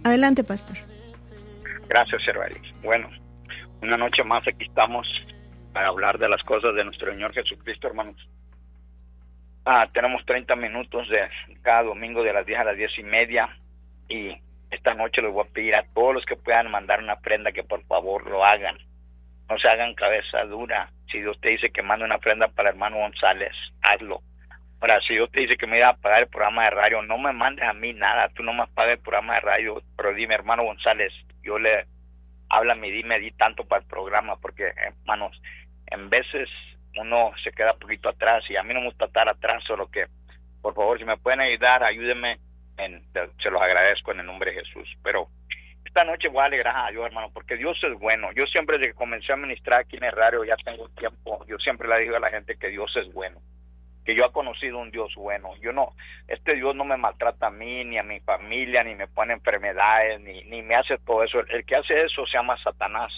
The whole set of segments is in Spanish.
Adelante, pastor. Gracias, Cerveli. Bueno, una noche más aquí estamos para hablar de las cosas de nuestro Señor Jesucristo, hermanos. Tenemos 30 minutos de cada domingo de las 10 a las 10:30 y esta noche les voy a pedir a todos los que puedan mandar una prenda que por favor lo hagan. No se hagan cabeza dura. Si Dios te dice que mande una prenda para el hermano González, hazlo. Ahora, si Dios te dice que me iba a pagar el programa de radio, no me mandes a mí nada. Tú no me pagues el programa de radio, pero dime, hermano González, háblame y dime, di tanto para el programa, porque, hermanos, en veces uno se queda un poquito atrás y a mí no me gusta estar atrás, solo que, por favor, si me pueden ayudar, ayúdenme, se los agradezco en el nombre de Jesús. Pero esta noche voy a alegrar a Dios, hermano, porque Dios es bueno. Yo siempre, desde que comencé a ministrar aquí en el radio, ya tengo tiempo, yo siempre le digo a la gente que Dios es bueno, que yo he conocido un Dios bueno. Este Dios no me maltrata a mí, ni a mi familia, ni me pone enfermedades, ni me hace todo eso. El que hace eso se llama Satanás.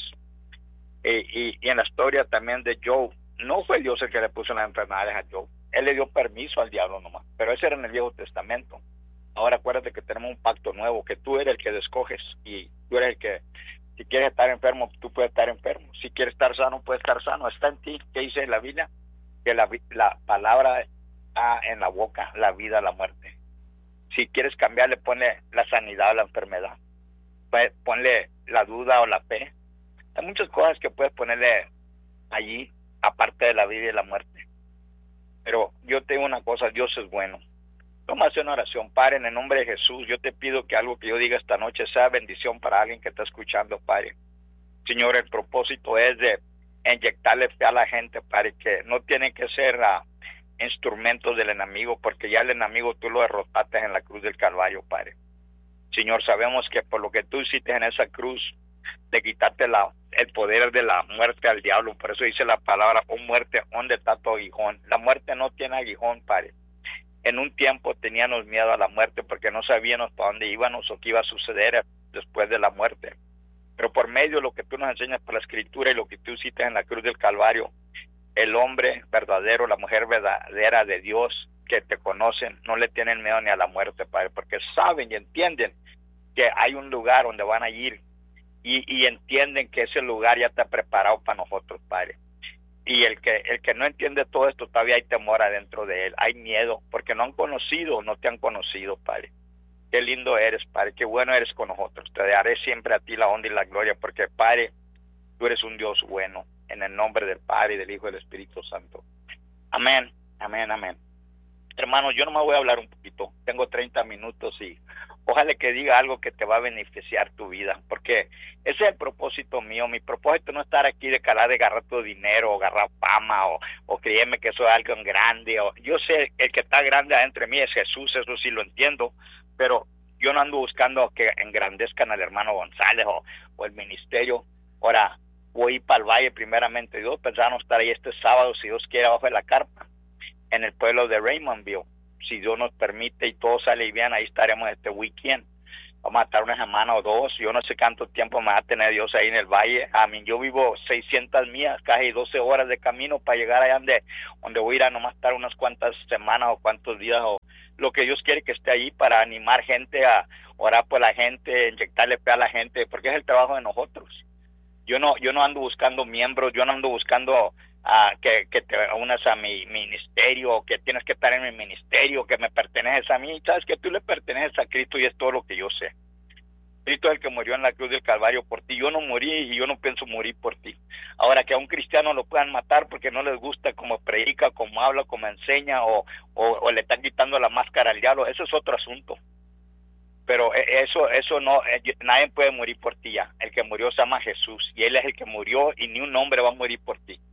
Y en la historia también de Job, no fue Dios el que le puso las enfermedades a Job. Él le dio permiso al diablo nomás, pero ese era en el Viejo Testamento. Ahora acuérdate que tenemos un pacto nuevo, que tú eres el que escoges y tú eres el que, si quieres estar enfermo, tú puedes estar enfermo. Si quieres estar sano, puedes estar sano. Está en ti. ¿Qué dice la Biblia? Que la palabra está en la boca, la vida, la muerte. Si quieres cambiarle, ponle la sanidad o la enfermedad. Ponle la duda o la fe. Hay muchas cosas que puedes ponerle allí, aparte de la vida y la muerte. Pero yo te digo una cosa, Dios es bueno. Toma hacer una oración. Padre, en el nombre de Jesús, yo te pido que algo que yo diga esta noche sea bendición para alguien que está escuchando, Padre. Señor, el propósito es de inyectarle fe a la gente, Padre, que no tienen que ser instrumentos del enemigo, porque ya el enemigo tú lo derrotaste en la cruz del Calvario, Padre. Señor, sabemos que por lo que tú hiciste en esa cruz, de quitarte el poder de la muerte al diablo. Por eso dice la palabra, oh muerte, ¿dónde está tu aguijón? La muerte no tiene aguijón, Padre. En un tiempo teníamos miedo a la muerte porque no sabíamos para dónde íbamos o qué iba a suceder después de la muerte. Pero por medio de lo que tú nos enseñas por la Escritura y lo que tú hiciste en la cruz del Calvario, el hombre verdadero, la mujer verdadera de Dios que te conocen, no le tienen miedo ni a la muerte, Padre, porque saben y entienden que hay un lugar donde van a ir y entienden que ese lugar ya está preparado para nosotros, Padre. Y el que no entiende todo esto, todavía hay temor adentro de él, hay miedo, porque no te han conocido, Padre. Qué lindo eres, Padre, qué bueno eres con nosotros. Te daré siempre a ti la honra y la gloria, porque, Padre, tú eres un Dios bueno, en el nombre del Padre, y del Hijo y del Espíritu Santo. Amén, amén, amén. Hermanos, yo no me voy a hablar un poquito, tengo 30 minutos y ojalá que diga algo que te va a beneficiar tu vida, porque ese es el propósito mío. Mi propósito no es estar aquí de calar de agarrar tu dinero o agarrar fama o creerme que soy algo grande. Yo sé el que está grande adentro de mí es Jesús, eso sí lo entiendo, pero yo no ando buscando que engrandezcan al hermano González o el ministerio. Ahora voy a ir para el valle primeramente Dios, pensamos estar ahí este sábado, si Dios quiere, abajo de la carpa, en el pueblo de Raymondville. Si Dios nos permite y todo sale bien, ahí estaremos este weekend. Vamos a estar una semana o dos. Yo no sé cuánto tiempo me va a tener Dios ahí en el valle. Yo vivo 600 millas, casi 12 horas de camino para llegar allá donde voy a ir a nomás estar unas cuantas semanas o cuantos días o lo que Dios quiere que esté ahí para animar gente a orar por la gente, inyectarle fe a la gente, porque es el trabajo de nosotros. Yo no ando buscando miembros, yo no ando buscando que te unas a mi ministerio, que tienes que estar en mi ministerio, que me perteneces a mí. Sabes que tú le perteneces a Cristo y es todo lo que yo sé. Cristo es el que murió en la cruz del Calvario por ti. Yo no morí y yo no pienso morir por ti. Ahora, que a un cristiano lo puedan matar porque no les gusta cómo predica, cómo habla, cómo enseña o le están quitando la máscara al diablo, eso es otro asunto. Pero eso no, nadie puede morir por ti ya. El que murió se llama Jesús y Él es el que murió y ni un hombre va a morir por ti.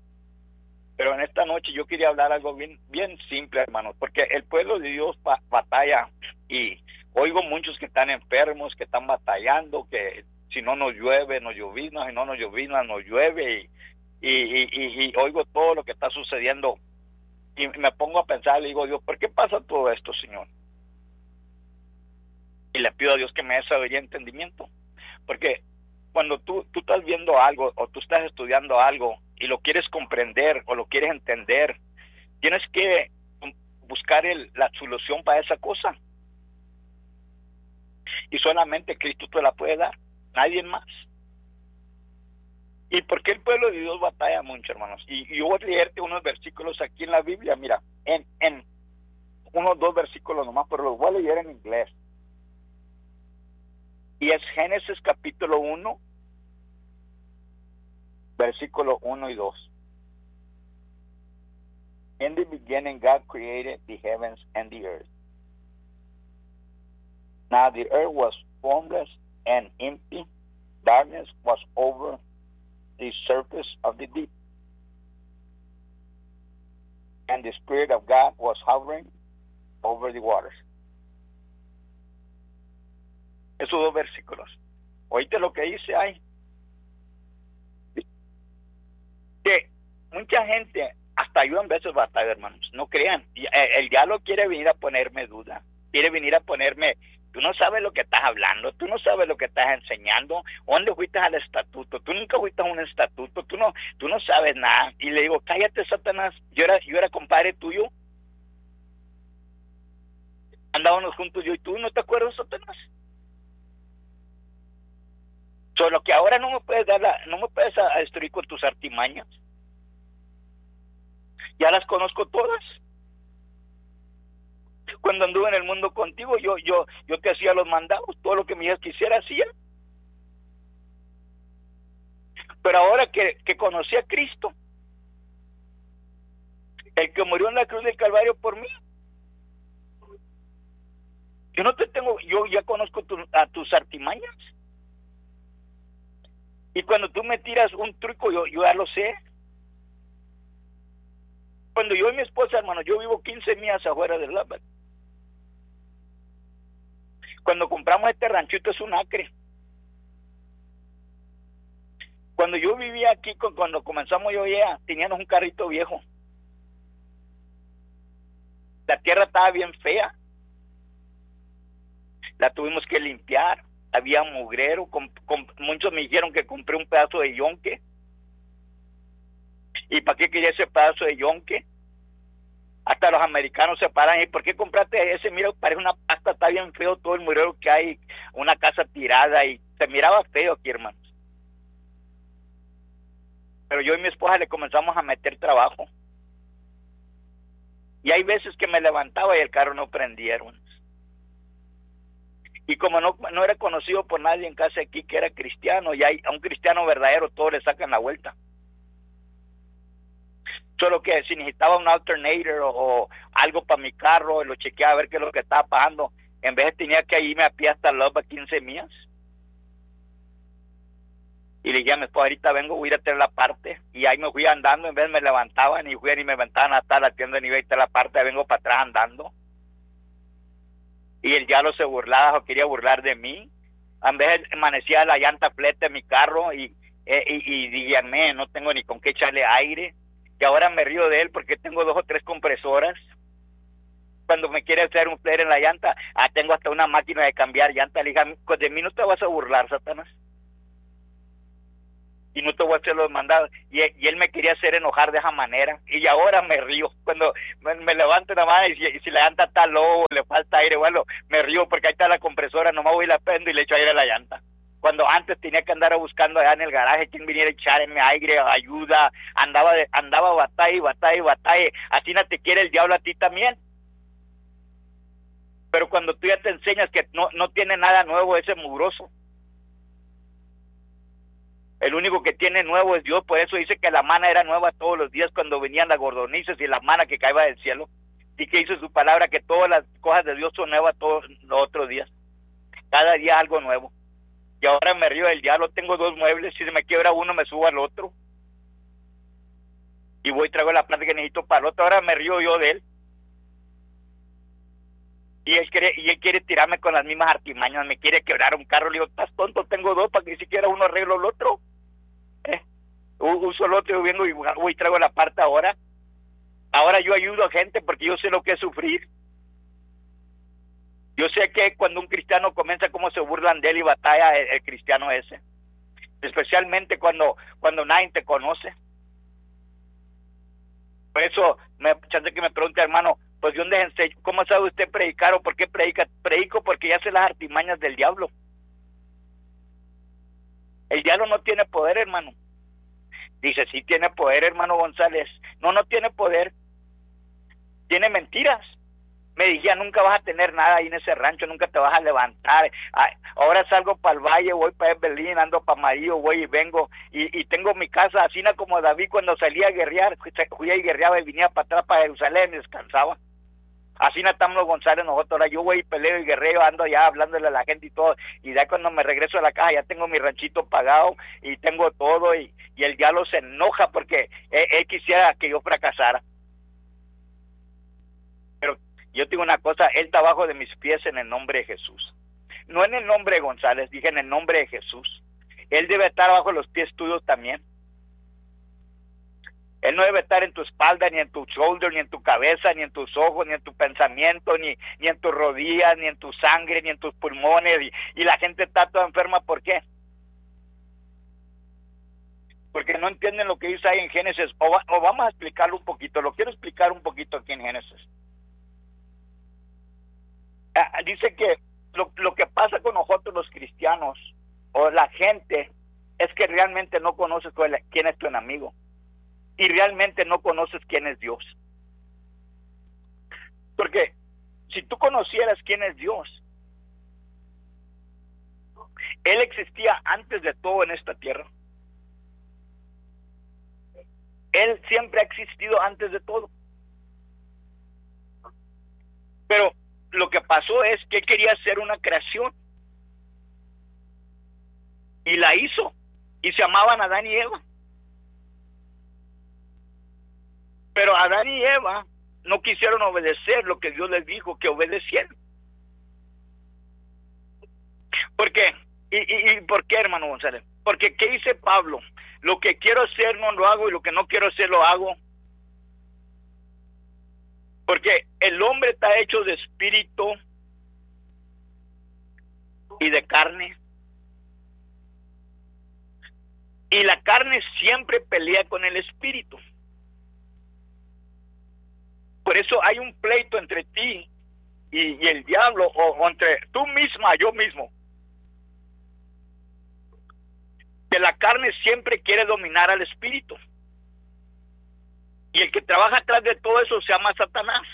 Pero en esta noche yo quería hablar algo bien simple, hermanos, porque el pueblo de Dios batalla y oigo muchos que están enfermos, que están batallando, que si no nos llueve, nos llovizna, si no nos llovizna, nos llueve y oigo todo lo que está sucediendo y me pongo a pensar, le digo, Dios, ¿por qué pasa todo esto, Señor? Y le pido a Dios que me dé sabiduría y entendimiento, porque cuando tú estás viendo algo o tú estás estudiando algo y lo quieres comprender o lo quieres entender, tienes que buscar la solución para esa cosa. y solamente Cristo te la puede dar, nadie más. ¿Y por qué el pueblo de Dios batalla mucho, hermanos? Y yo voy a leerte unos versículos aquí en la Biblia, mira, en unos 2 versículos nomás, pero los voy a leer en inglés. Y es Génesis capítulo 1, versículo 1 y 2. In the beginning, God created the heavens and the earth. Now the earth was formless and empty. Darkness was over the surface of the deep. And the Spirit of God was hovering over the waters. Esos 2 versículos. Oíste lo que dice ahí. Que mucha gente, hasta yo en veces batalla, hermanos, no crean. El diablo quiere venir a ponerme duda, quiere venir a ponerme, tú no sabes lo que estás hablando, tú no sabes lo que estás enseñando, ¿dónde fuiste al estatuto? Tú nunca fuiste a un estatuto, tú no sabes nada. Y le digo, cállate, Satanás, yo era compadre tuyo, andábamos juntos yo y tú, ¿no te acuerdas, Satanás? Solo que ahora no me puedes destruir con tus artimañas. Ya las conozco todas. Cuando anduve en el mundo contigo, yo te hacía los mandados, todo lo que mi hija quisiera hacía. Pero ahora que conocí a Cristo, el que murió en la cruz del Calvario por mí, yo ya conozco a tus artimañas. Y cuando tú me tiras un truco, yo ya lo sé. Cuando yo y mi esposa, hermano, yo vivo 15 millas afuera del Lubbock. Cuando compramos este ranchito es un acre. Cuando yo vivía aquí, cuando comenzamos yo ya, teníamos un carrito viejo. La tierra estaba bien fea. La tuvimos que limpiar. Había mugrero, muchos me dijeron que compré un pedazo de yonque. ¿Y para qué quería ese pedazo de yonque? Hasta los americanos se paran. ¿Y por qué compraste ese? Mira, parece una pasta, está bien feo todo el mugrero que hay, una casa tirada, y se miraba feo aquí, hermanos. Pero yo y mi esposa le comenzamos a meter trabajo. Y hay veces que me levantaba y el carro no prendieron. Y como no era conocido por nadie en casa aquí que era cristiano, y a un cristiano verdadero todos le sacan la vuelta. Solo que si necesitaba un alternator o algo para mi carro, lo chequeaba a ver qué es lo que estaba pagando. En vez tenía que irme a pie hasta Lubbock 15 millas. Y le dije a mi esposa, ahorita vengo, voy a ir a tener la parte. Y ahí me fui andando, en vez me levantaban y fui y me aventaban hasta la tienda de nivel de la parte, vengo para atrás andando. Y el diablo se burlaba o quería burlar de mí. A veces amanecía la llanta fleta de mi carro y dije, no tengo ni con qué echarle aire. Y ahora me río de él porque tengo 2 o 3 compresoras. Cuando me quiere hacer un flare en la llanta, tengo hasta una máquina de cambiar llanta. Le dije, de mí no te vas a burlar, Satanás. Y no te voy a hacer los mandados. Y él me quería hacer enojar de esa manera. Y ahora me río. Cuando me levanto nada más y si la llanta está low, le falta aire, bueno, me río porque ahí está la compresora, nomás voy y la prendo y le echo aire a la llanta. Cuando antes tenía que andar buscando allá en el garaje quien viniera a echarme aire, ayuda, andaba batalla. Así no te quiere el diablo a ti también. Pero cuando tú ya te enseñas que no tiene nada nuevo ese mugroso, el único que tiene nuevo es Dios. Por eso dice que la mana era nueva todos los días cuando venían las gordonizas y la mana que caía del cielo. Y que hizo su palabra que todas las cosas de Dios son nuevas todos los otros días. Cada día algo nuevo. Y ahora me río del diablo. Tengo 2 muebles. Si se me quiebra uno, me subo al otro. Y voy y traigo la planta que necesito para el otro. Ahora me río yo de él. Y él quiere tirarme con las mismas artimañas. Me quiere quebrar un carro. Le digo, estás tonto, tengo 2 para que ni siquiera uno arreglo el otro. Uso el otro y vengo y traigo la parte ahora. Ahora yo ayudo a gente porque yo sé lo que es sufrir. Yo sé que cuando un cristiano comienza, cómo se burlan de él y batalla el cristiano ese. Especialmente cuando nadie te conoce. Por eso, chance que me pregunte, hermano, Pues ¿de dónde enseño? ¿Cómo sabe usted predicar o por qué predica? Predico porque ya sé las artimañas del diablo. El diablo no tiene poder, hermano. Dice, sí tiene poder, hermano González. No, no tiene poder. Tiene mentiras. Me decía, nunca vas a tener nada ahí en ese rancho, nunca te vas a levantar. Ahora salgo para el valle, voy para Berlín, ando para Amarillo, voy y vengo, y tengo mi casa así como David cuando salía a guerrear, fui y guerreaba y venía para atrás para Jerusalén y descansaba. Así no estamos los González nosotros. Ahora yo voy y peleo y guerreo, ando allá hablándole a la gente y todo, y ya cuando me regreso a la casa ya tengo mi ranchito pagado y tengo todo, y el diablo se enoja porque él quisiera que yo fracasara. Pero yo digo una cosa, él está abajo de mis pies en el nombre de Jesús. No en el nombre de González, dije en el nombre de Jesús. Él debe estar abajo de los pies tuyos también. Él no debe estar en tu espalda, ni en tu shoulder, ni en tu cabeza, ni en tus ojos, ni en tu pensamiento, ni en tus rodillas, ni en tu sangre, ni en tus pulmones. Y la gente está toda enferma, ¿por qué? Porque no entienden lo que dice ahí en Génesis. O vamos a explicarlo un poquito, lo quiero explicar un poquito aquí en Génesis. Dice que lo que pasa con nosotros los cristianos, o la gente, es que realmente no conoces quién es tu enemigo. Y realmente no conoces quién es Dios. Porque si tú conocieras quién es Dios, Él existía antes de todo en esta tierra. Él siempre ha existido antes de todo. Pero lo que pasó es que Él quería hacer una creación. Y la hizo. Y se llamaban Adán y Eva. Pero Adán y Eva no quisieron obedecer lo que Dios les dijo que obedecieran. ¿Por qué? ¿Y por qué, hermano González? Porque ¿qué dice Pablo? Lo que quiero hacer no lo hago y lo que no quiero hacer lo hago. Porque el hombre está hecho de espíritu y de carne. Y la carne siempre pelea con el espíritu. Por eso hay un pleito entre ti y el diablo, o entre tú misma, yo mismo. Que la carne siempre quiere dominar al espíritu. Y el que trabaja atrás de todo eso se llama Satanás.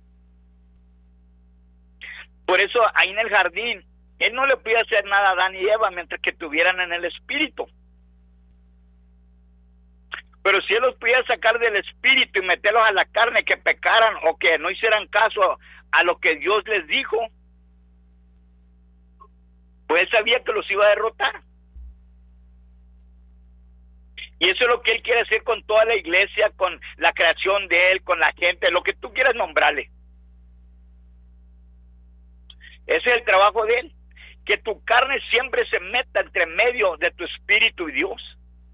Por eso ahí en el jardín, él no le podía hacer nada a Adán y Eva mientras que estuvieran en el espíritu. Pero si él los podía sacar del espíritu y meterlos a la carne, que pecaran o que no hicieran caso a lo que Dios les dijo, pues él sabía que los iba a derrotar. Y eso es lo que él quiere hacer con toda la iglesia, con la creación de él, con la gente, lo que tú quieras nombrarle. Ese es el trabajo de él, que tu carne siempre se meta entre medio de tu espíritu y Dios.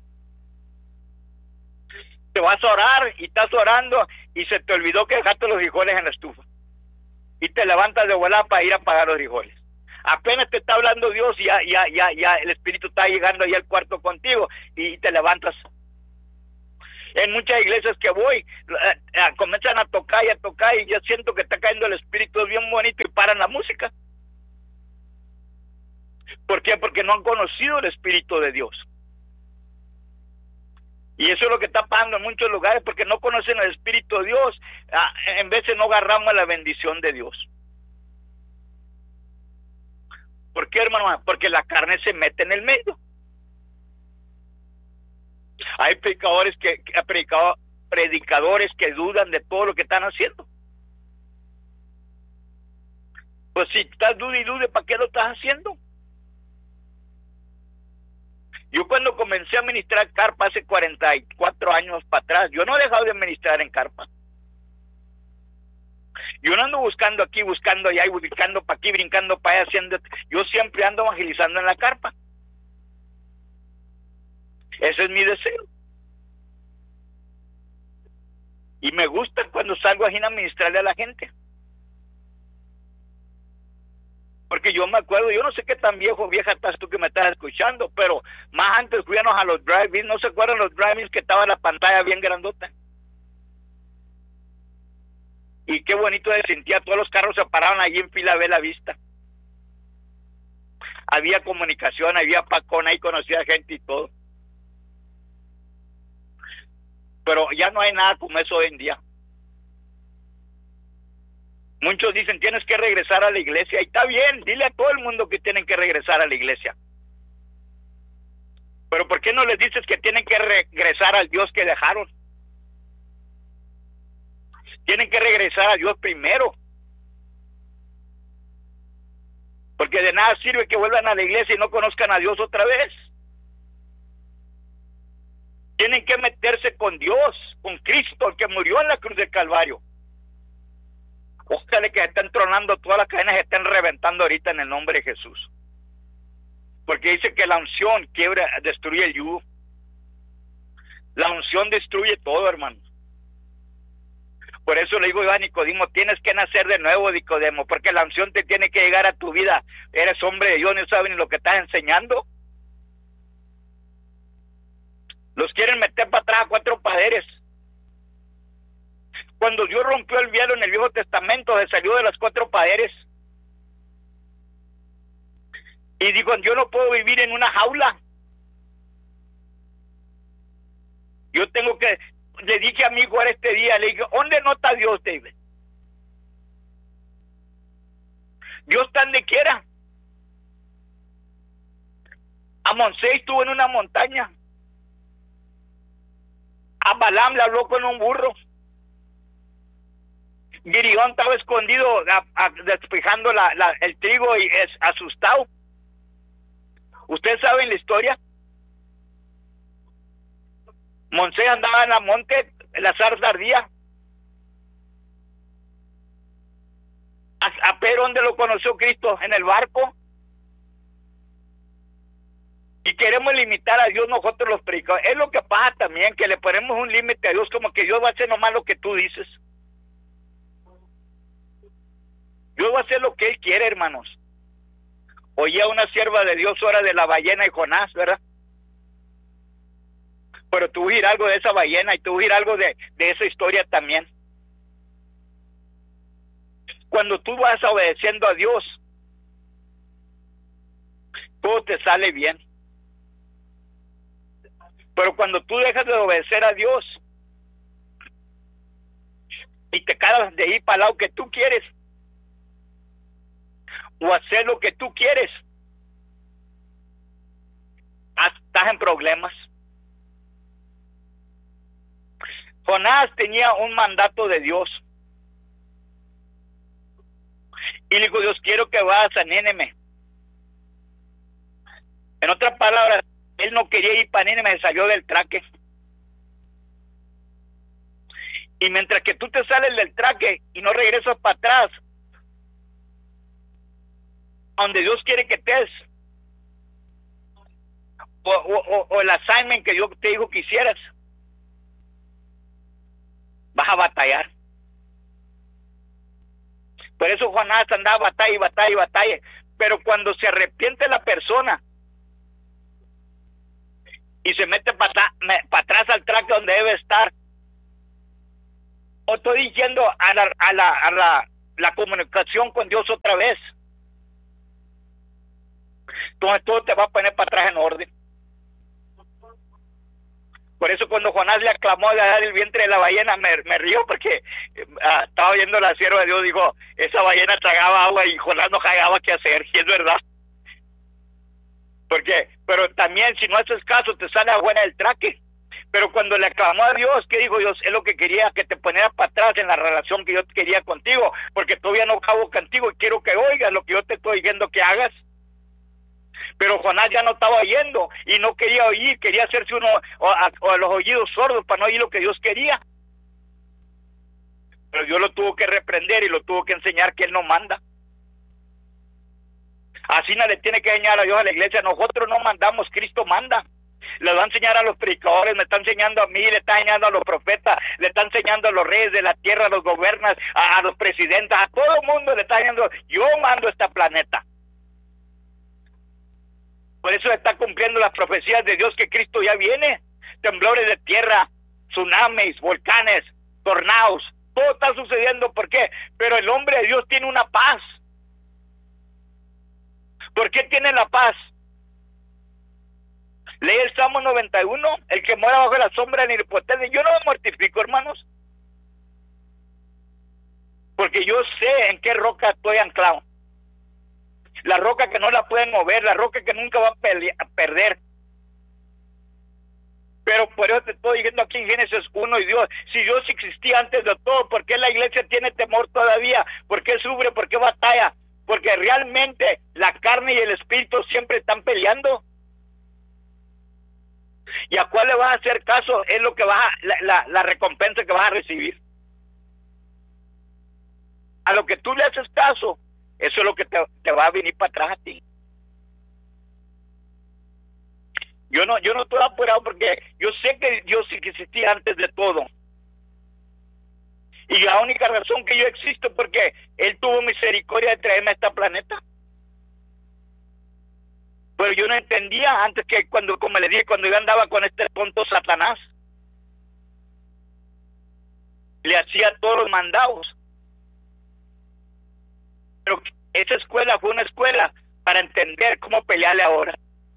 Te vas a orar y estás orando y se te olvidó que dejaste los frijoles en la estufa. Y te levantas de volada para ir a apagar los frijoles. Apenas te está hablando Dios y ya el Espíritu está llegando ahí al cuarto contigo y te levantas. En muchas iglesias que voy, comienzan a tocar y yo siento que está cayendo el Espíritu bien bonito y paran la música. ¿Por qué? Porque no han conocido el Espíritu de Dios. Y eso es lo que está pasando en muchos lugares, porque no conocen el Espíritu de Dios. En vez de no agarramos la bendición de Dios. ¿Por qué, hermano? Porque la carne se mete en el medio. Hay predicadores que dudan de todo lo que están haciendo. Pues si estás dude, ¿para qué lo estás haciendo? Yo cuando comencé a ministrar carpa hace 44 años para atrás, yo no he dejado de ministrar en carpa. Yo no ando buscando aquí, buscando allá y buscando para aquí, brincando para allá, haciendo. Yo siempre ando evangelizando en la carpa. Ese es mi deseo. Y me gusta cuando salgo aquí a ministrarle a la gente. Porque yo me acuerdo, yo no sé qué tan vieja estás tú que me estás escuchando, pero más antes fuíamos a los drive-ins, ¿no se acuerdan los drive-ins que estaba la pantalla bien grandota? Y qué bonito se sentía, todos los carros se pararon allí en fila a ver la vista. Había comunicación, había pacón, ahí conocía gente y todo. Pero ya no hay nada como eso hoy en día. Muchos dicen, tienes que regresar a la iglesia, y está bien, dile a todo el mundo que tienen que regresar a la iglesia. Pero ¿por qué no les dices que tienen que regresar al Dios que dejaron? Tienen que regresar a Dios primero. Porque de nada sirve que vuelvan a la iglesia y no conozcan a Dios otra vez. Tienen que meterse con Dios, con Cristo, el que murió en la cruz del Calvario. Ojalá que estén tronando todas las cadenas, que estén reventando ahorita en el nombre de Jesús. Porque dice que la unción quiebra, destruye el yugo. La unción destruye todo, hermano. Por eso le digo yo a Nicodemo, tienes que nacer de nuevo, Nicodemo, porque la unción te tiene que llegar a tu vida. Eres hombre de Dios, no sabes ni lo que estás enseñando. Los quieren meter para atrás a 4 poderes. Cuando Dios rompió el velo en el Viejo Testamento, se salió de las 4 poderes. Y digo, yo no puedo vivir en una jaula. Yo tengo que, le dije a mi hijo este día, le dije, ¿dónde no está Dios, David? Dios está donde quiera. A Moisés estuvo en una montaña. A Balaam le habló con un burro. Gideón estaba escondido despejando el trigo y es asustado. ¿Ustedes saben la historia? Moisés andaba en la monte, la zarza ardía. A Pedro, ¿dónde lo conoció Cristo? En el barco. Y queremos limitar a Dios nosotros los predicadores. Es lo que pasa también, que le ponemos un límite a Dios, como que Dios va a hacer nomás lo que tú dices. Dios va a hacer lo que Él quiere, hermanos. Oía una sierva de Dios, hora de la ballena y Jonás, ¿verdad? Pero tuvo que ir algo de esa ballena y tuvo que ir algo de esa historia también. Cuando tú vas obedeciendo a Dios, todo te sale bien. Pero cuando tú dejas de obedecer a Dios y te quedas de ahí para el lado que tú quieres, o hacer lo que tú quieres, estás en problemas. Jonás tenía un mandato de Dios. Y le dijo, Dios, quiero que vayas a Nínive. En otras palabras, él no quería ir para Nínive, se salió del traque. Y mientras que tú te sales del traque y no regresas para atrás, donde Dios quiere que estés, o el assignment que Dios te dijo que hicieras, vas a batallar. Por eso Jonás andaba batalla, pero cuando se arrepiente la persona y se mete para atrás al traque donde debe estar, o estoy diciendo a la comunicación con Dios otra vez, entonces todo te va a poner para atrás en orden. Por eso cuando Jonás le aclamó a dar el vientre de la ballena, me río porque estaba viendo la sierva de Dios, dijo, esa ballena tragaba agua y Jonás no hallaba qué hacer, y es verdad. Pero también si no haces caso te sale agua en el traque. Pero cuando le aclamó a Dios, ¿qué dijo Dios? Es lo que quería, que te ponieras para atrás en la relación que yo quería contigo, porque todavía no acabo contigo y quiero que oigas lo que yo te estoy diciendo que hagas. Pero Jonás ya no estaba oyendo y no quería oír, quería hacerse uno a los oídos sordos para no oír lo que Dios quería. Pero Dios lo tuvo que reprender y lo tuvo que enseñar que Él no manda. Así no le tiene que enseñar a Dios a la iglesia. Nosotros no mandamos, Cristo manda. Le va a enseñar a los predicadores, me está enseñando a mí, le está enseñando a los profetas, le está enseñando a los reyes de la tierra, a los gobiernos, a los presidentes, a todo el mundo le está enseñando. Yo mando este planeta. Por eso está cumpliendo las profecías de Dios que Cristo ya viene. Temblores de tierra, tsunamis, volcanes, tornados, todo está sucediendo. ¿Por qué? Pero el hombre de Dios tiene una paz. ¿Por qué tiene la paz? Lee el Salmo 91, el que mora bajo la sombra de la omnipotencia. Yo no me mortifico, hermanos, porque yo sé en qué roca estoy anclado. La roca que no la pueden mover, la roca que nunca va a perder. Pero por eso te estoy diciendo aquí en Génesis 1, y Dios, si Dios existía antes de todo, ¿por qué la iglesia tiene temor todavía? ¿Por qué sufre? ¿Por qué batalla? Porque realmente la carne y el espíritu siempre están peleando. ¿Y a cuál le vas a hacer caso? Es lo que vas a, la recompensa que vas a recibir. A lo que tú le haces caso, eso es lo que te va a venir para atrás a ti. Yo no estoy apurado porque yo sé que Dios sí que existía antes de todo. Y la única razón que yo existo es porque Él tuvo misericordia de traerme a este planeta. Pero yo no entendía antes que como le dije, cuando yo andaba con este tonto Satanás, le hacía todos los mandados. Pero esa escuela fue una escuela para entender cómo pelearle ahora.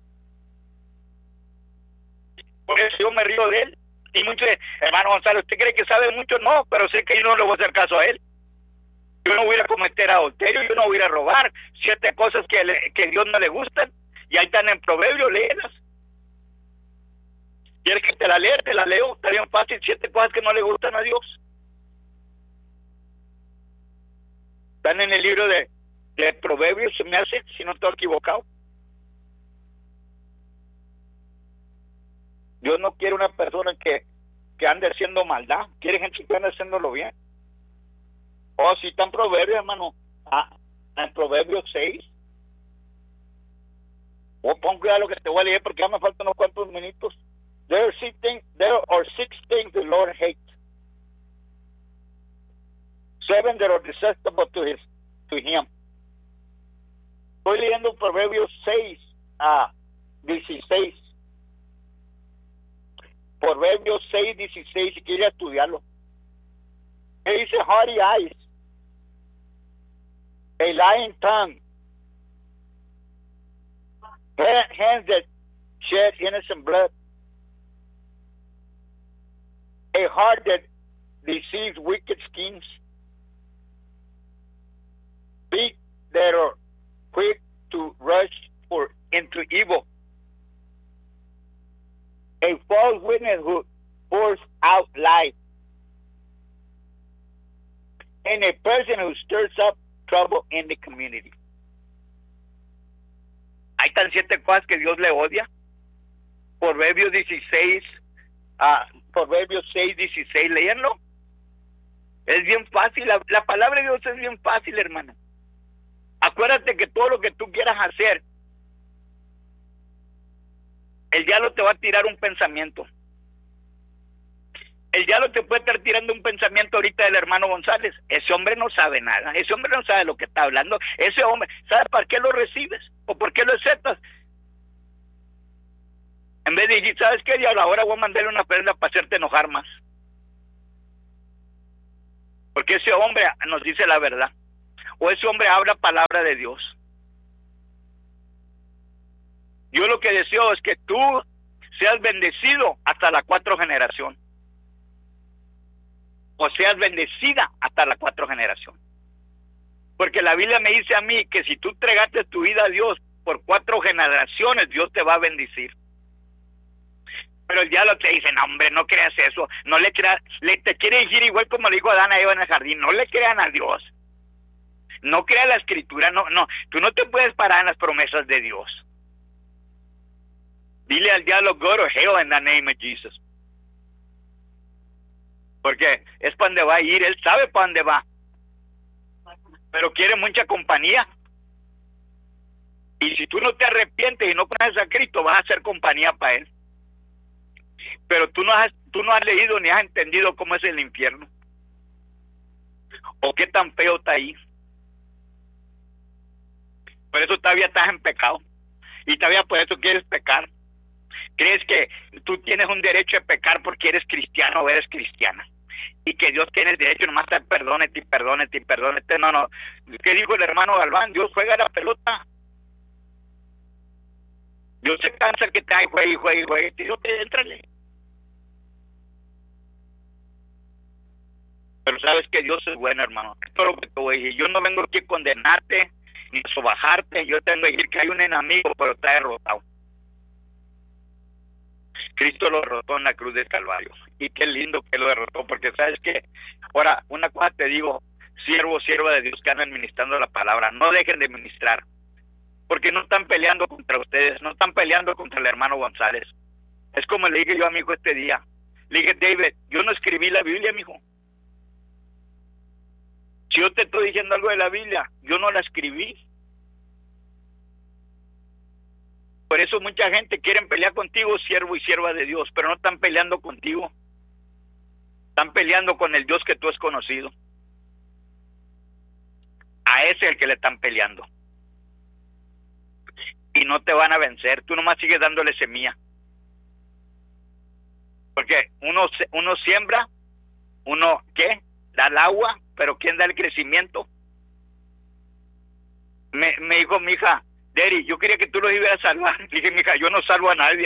Por eso yo me río de él. Y muchos, hermano Gonzalo, ¿usted cree que sabe mucho? No, pero sé que yo no le voy a hacer caso a él. Yo no voy a cometer adulterio, yo no voy a robar, 7 cosas que a Dios no le gustan. Y ahí están en Proverbios, léelas. ¿Quieres que te la lea? Te la leo. Está bien fácil, 7 cosas que no le gustan a Dios. Están en el libro de Proverbios, se me hace, si no estoy equivocado. Dios no quiere una persona que ande haciendo maldad. Quiere gente que ande haciéndolo bien. Oh, si está en Proverbios, hermano. En Proverbios 6. Pon cuidado lo que te voy a leer porque ya me faltan unos cuantos minutos. There are 6 things the Lord hates. 7 that are detestable to him. Estoy leyendo Proverbios 6 a 16. Proverbios 6, 16, si quiere estudiarlo. Él dice, haughty eyes, a lying tongue, hands that shed innocent blood, a heart that deceives wicked schemes, feet that are quick to rush into evil, a false witness who pours out lies, and a person who stirs up trouble in the community. Ahí están 7 cosas que Dios le odia. Proverbios 16, Proverbios 6, 16, léanlo. Es bien fácil, la palabra de Dios es bien fácil, hermano. Acuérdate que todo lo que tú quieras hacer, el diablo te va a tirar un pensamiento. El diablo te puede estar tirando un pensamiento ahorita del hermano González. Ese hombre no sabe nada. Ese hombre no sabe lo que está hablando. Ese hombre, ¿sabes para qué lo recibes? ¿O por qué lo aceptas? En vez de decir, ¿sabes qué, diablo? Ahora voy a mandarle una prenda para hacerte enojar más. Porque ese hombre nos dice la verdad. O ese hombre habla palabra de Dios. Yo lo que deseo es que tú seas bendecido hasta la 4 generación. O seas bendecida hasta la 4 generación. Porque la Biblia me dice a mí que si tú entregaste tu vida a Dios por 4 generaciones, Dios te va a bendecir. Pero el diablo te dice, no hombre, no creas eso, no le creas, te quiere decir igual como le dijo Adán a Eva en el jardín, no le crean a Dios. No creas la escritura, no, tú no te puedes parar en las promesas de Dios. Dile al diablo, go to hell in the name of Jesus. Porque es para donde va a ir, él sabe para dónde va. Pero quiere mucha compañía. Y si tú no te arrepientes y no conoces a Cristo, vas a hacer compañía para él. Pero tú no has leído ni has entendido cómo es el infierno. O qué tan feo está ahí. Por eso todavía estás en pecado. Y todavía por eso quieres pecar. Crees que tú tienes un derecho de pecar porque eres cristiano o eres cristiana. y que Dios tiene el derecho nomás a perdónete y perdónete y perdónete. No. ¿Qué dijo el hermano Galván? Dios juega la pelota. Dios se cansa el que te juegue. Dios te éntrale. Pero sabes que Dios es bueno, hermano. Esto es lo que te voy a decir. Yo no vengo aquí a condenarte ni a sobajarte. Yo tengo que decir que hay un enemigo, pero está derrotado. Cristo lo derrotó en la cruz del Calvario. Y qué lindo que lo derrotó, porque sabes que, ahora, una cosa te digo, sierva de Dios que andan ministrando la palabra, no dejen de ministrar, porque no están peleando contra ustedes, no están peleando contra el hermano González. Es como le dije yo a mi hijo este día. Le dije, David, yo no escribí la Biblia, mi hijo. Si yo te estoy diciendo algo de la Biblia, yo no la escribí. Por eso mucha gente quiere pelear contigo, siervo y sierva de Dios, pero no están peleando contigo. Están peleando con el Dios que tú has conocido. A ese es el que le están peleando. Y no te van a vencer. Tú nomás sigues dándole semilla. Porque uno siembra, uno, ¿qué? Da el agua, pero ¿quién da el crecimiento? Me dijo mi hija, Daddy, yo quería que tú los ibas a salvar. Le dije, mi hija, yo no salvo a nadie.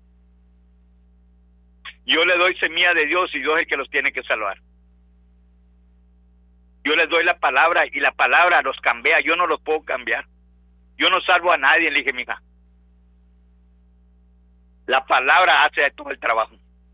Yo le doy semilla de Dios y Dios es el que los tiene que salvar. Yo les doy la palabra y la palabra los cambia, yo no los puedo cambiar. Yo no salvo a nadie, le dije, mi hija. La palabra hace todo el trabajo.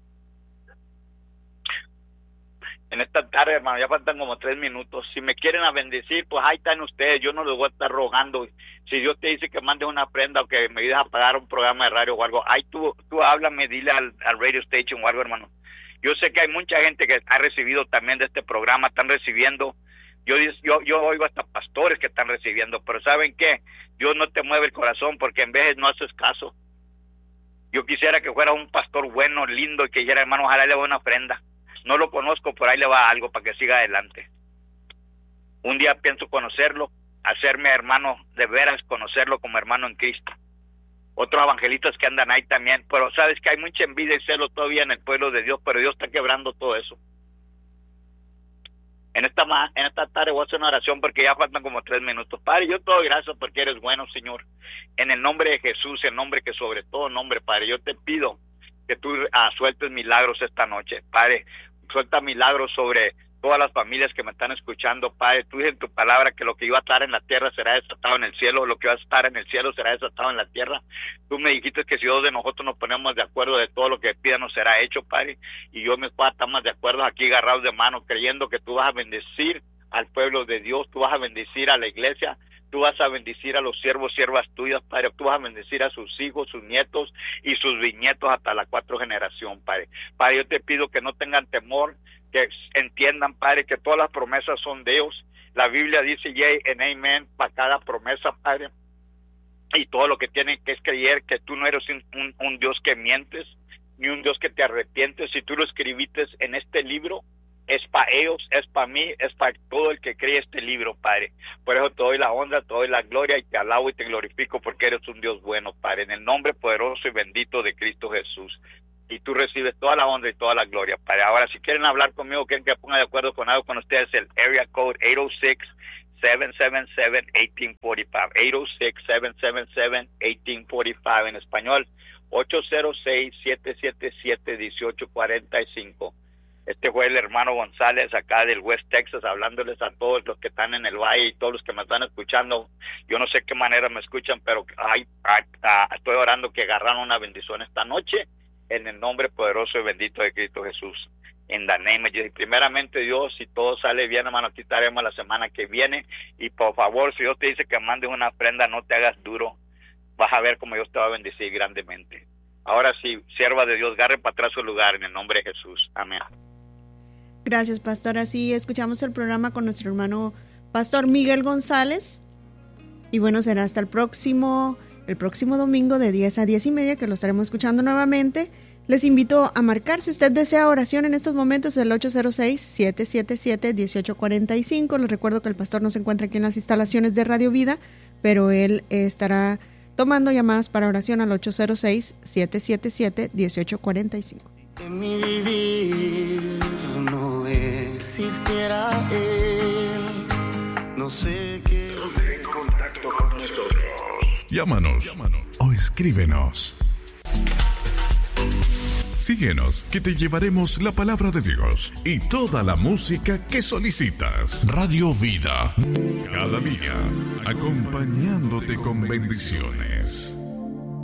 En esta tarde, hermano, ya faltan como 3 minutos. Si me quieren a bendecir, pues ahí están ustedes. Yo no les voy a estar rogando. Si Dios te dice que mande una prenda o que me ayudes a pagar un programa de radio o algo, ahí tú háblame, dile al radio station o algo, hermano. Yo sé que hay mucha gente que ha recibido también de este programa, están recibiendo. Yo oigo hasta pastores que están recibiendo, pero ¿saben qué? Dios no te mueve el corazón porque en vez no haces caso. Yo quisiera que fuera un pastor bueno, lindo, y que dijera, hermano, ojalá le voy una ofrenda. No lo conozco, por ahí le va algo para que siga adelante. Un día pienso conocerlo, hacerme hermano de veras, conocerlo como hermano en Cristo. Otros evangelistas que andan ahí también, pero sabes que hay mucha envidia y celo todavía en el pueblo de Dios, pero Dios está quebrando todo eso. En esta tarde voy a hacer una oración porque ya faltan como 3 minutos. Padre, yo te doy gracias porque eres bueno, Señor. En el nombre de Jesús, el nombre que sobre todo nombre, Padre, yo te pido que tú sueltes milagros esta noche, Padre. Suelta milagros sobre todas las familias que me están escuchando, Padre. Tú dices en tu palabra que lo que iba a estar en la tierra será desatado en el cielo, lo que va a estar en el cielo será desatado en la tierra. Tú me dijiste que si 2 de nosotros nos ponemos de acuerdo de todo lo que pidan nos será hecho, Padre. Y yo me puedo estar más de acuerdo aquí agarrados de mano, creyendo que tú vas a bendecir al pueblo de Dios, tú vas a bendecir a la iglesia, tú vas a bendecir a los siervos, siervas tuyas, Padre. Tú vas a bendecir a sus hijos, sus nietos y sus bisnietos hasta la 4 generación, Padre. Padre, yo te pido que no tengan temor, que entiendan, Padre, que todas las promesas son de Dios. La Biblia dice yea and amen para cada promesa, Padre. Y todo lo que tienen que es creer que tú no eres un Dios que mientes, ni un Dios que te arrepientes. Si tú lo escribiste en este libro, es para ellos, es para mí, es para todo el que cree este libro, Padre. Por eso te doy la honra, te doy la gloria y te alabo y te glorifico porque eres un Dios bueno, Padre, en el nombre poderoso y bendito de Cristo Jesús. Y tú recibes toda la honra y toda la gloria, Padre. Ahora, si quieren hablar conmigo, quieren que ponga de acuerdo con algo con ustedes, el area code 806-777-1845, 806-777-1845 en español, 806-777-1845. Este fue el hermano González acá del West Texas, hablándoles a todos los que están en el valle y todos los que me están escuchando. Yo no sé qué manera me escuchan, pero estoy orando que agarraron una bendición esta noche en el nombre poderoso y bendito de Cristo Jesús. En the name of Jesus. Primeramente, Dios, si todo sale bien, hermano, aquí estaremos la semana que viene. Y por favor, si Dios te dice que mandes una ofrenda, no te hagas duro. Vas a ver cómo Dios te va a bendecir grandemente. Ahora sí, sierva de Dios, agarre para atrás su lugar en el nombre de Jesús. Amén. Gracias, pastor. Así escuchamos el programa con nuestro hermano pastor Miguel González. Y bueno, será hasta el próximo domingo de 10 a 10 y media que lo estaremos escuchando nuevamente. Les invito a marcar, si usted desea oración en estos momentos, el 806-777-1845. Les recuerdo que el pastor no se encuentra aquí en las instalaciones de Radio Vida, pero él estará tomando llamadas para oración al 806-777-1845. En mi vivir no a él. No sé qué. Ponte en contacto con nosotros. Llámanos o escríbenos. Síguenos, que te llevaremos la palabra de Dios y toda la música que solicitas. Radio Vida. Cada día, acompañándote con bendiciones.